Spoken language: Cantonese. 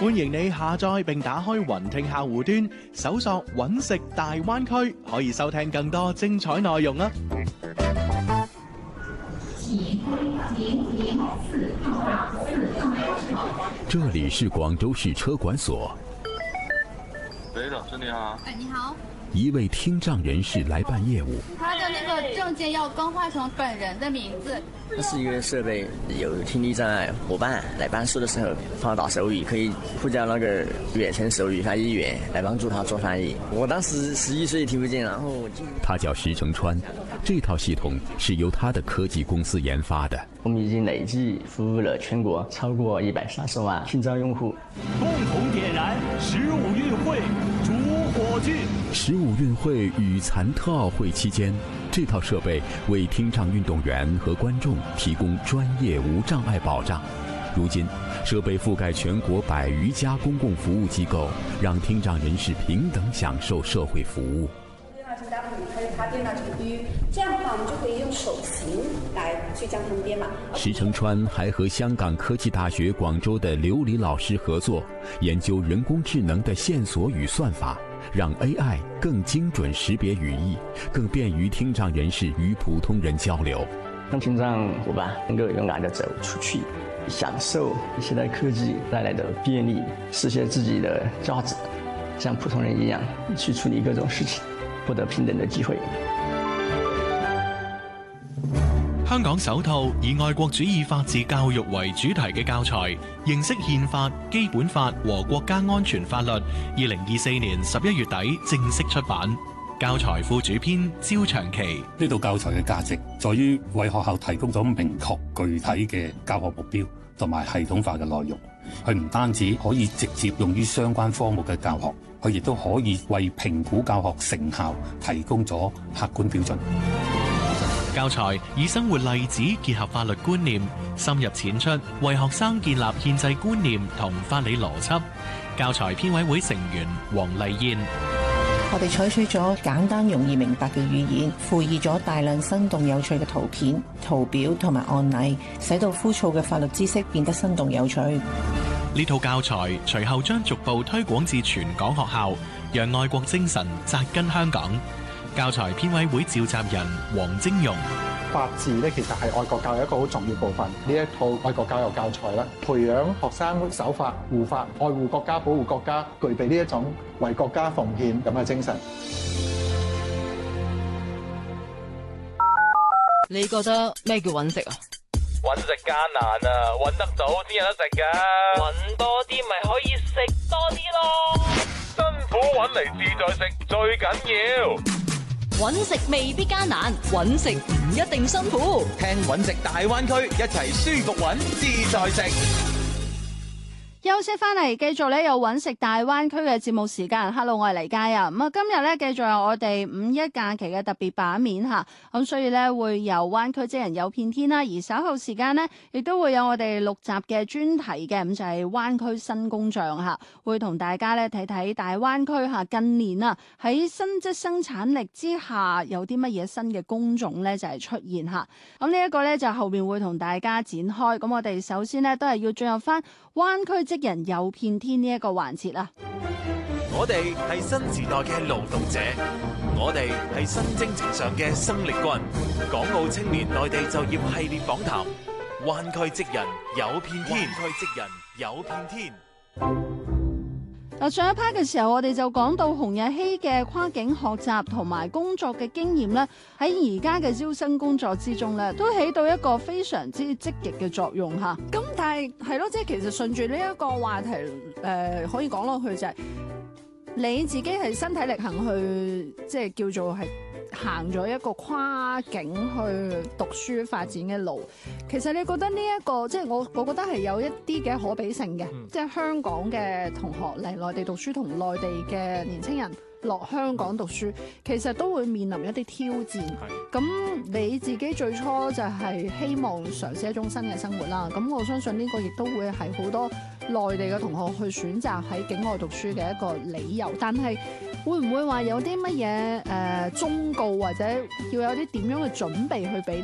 歡迎你下載並打開雲聽客戶端，搜索揾食大灣區，可以收聽更多精彩內容啊！ 這裡是廣州市車管所。 喂，老師你好。 哎，你好。 一位聽障人士來辦業務， 他的那個證件要更換成本人的名字。 這是一個設備，有聽力障礙夥伴來辦事的時候，幫他打手語，可以呼叫那個遠程手語翻譯員來幫助他做翻譯。我當時11歲聽不見，然後他叫石成川，這套系統是由他的科技公司研發的。 我們已經累計服務了全國超過130萬聽障用戶。 共同點燃15運會主火炬。 15運會與殘特奧會期間，這套設備為聽障運動員和觀眾提供專業無障礙保障。如今，設備覆蓋全國100餘家公共服務機構，讓聽障人士平等享受社會服務。 電腦程打可以插電腦程語，這樣的話我們就可以用手型來去將它們編碼。 石成川還和香港科技大學廣州的劉黎老師合作，研究人工智能的線索與算法，讓 AI 更精準識別語義，更便於聽障人士與普通人交流。 讓聽障夥伴能夠勇敢地走出去，享受現代科技帶來的便利，實現自己的價值，像普通人一樣去處理各種事情，獲得平等的機會。 香港首套以愛國主義法治教育為主題嘅教材《認識憲法、基本法和國家安全法律》，2024年11月底正式出版。教材副主編焦長期： 呢套教材嘅價值在於為學校提供咗明確具體嘅教學目標同埋系統化嘅內容。佢唔單止可以直接用於相關科目嘅教學，佢亦都可以為評估教學成效提供咗客觀標準。 教材以生活例子結合法律觀念，深入淺出，為學生建立憲制觀念同法理邏輯。教材編委會成員黃麗燕： 我哋採取咗簡單容易明白嘅語言，附以咗大量生動有趣嘅圖片、圖表同埋案例，使到枯燥嘅法律知識變得生動有趣。 呢套教材隨後將逐步推廣至全港學校，讓愛國精神扎根香港。教材編委會召集人黃晶容： 法治咧，其實係愛國教育一個好重要部分。呢一套愛國教育教材啦，培養學生守法、護法、愛護國家、保護國家，具備呢一種為國家奉獻咁嘅精神。 你覺得咩叫揾食啊？ 揾食艱難啊，揾得到先有得食㗎。揾多啲咪可以食多啲咯。辛苦揾嚟自在食最緊要。 揾食未必艱難，揾食唔一定辛苦。 聽揾食大灣區，一齊舒服揾，自在食。 休息翻嚟，繼續咧有揾食大灣區嘅節目時間。Hello， 我係黎嘉啊。咁啊，今日咧繼續有我哋五一假期嘅特別版面吓，咁所以咧會由灣區職人有片天啦，而稍後時間呢，亦都會有我哋6集嘅專題嘅，咁就係灣區新工匠吓，會同大家咧睇睇大灣區吓近年啊喺新質生產力之下有啲乜嘢新嘅工種咧就係出現吓。咁呢一個咧就後面會同大家展開。咁我哋首先呢，都係要進入翻灣區職人有片天呢一個環節啦。 我哋係新時代嘅勞動者，我哋係新征程上嘅生力軍。港澳青年內地就業系列訪談，灣區職人有片天，灣區職人有片天。 嗱，上一 part 嘅時候，我哋就講到洪日曦嘅跨境學習同埋工作嘅經驗咧，喺而家嘅招生工作之中咧，都起到一個非常之積極嘅作用嚇。 咁但係咯，即係其實順住呢一個話題，可以講落去就係你自己係身體力行去，即係叫做係行咗一個跨境去讀書發展嘅路。其實你覺得呢一個即係我覺得係有一啲嘅可比性嘅，即係香港嘅同學嚟內地讀書同內地嘅年輕人落香港讀書，其實都會面臨一啲挑戰。咁你自己最初就係希望嘗試一種新嘅生活啦。咁我相信呢個亦都會係好多內地嘅同學去選擇喺境外讀書嘅一個理由。但係會唔會話有啲乜嘢忠告或者要有啲點樣嘅準備去俾